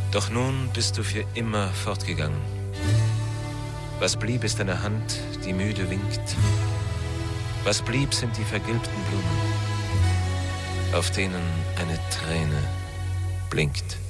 Doch nun bist du für immer fortgegangen. Was blieb, ist eine Hand, die müde winkt. Was blieb, sind die vergilbten Blumen, auf denen eine Träne blinkt.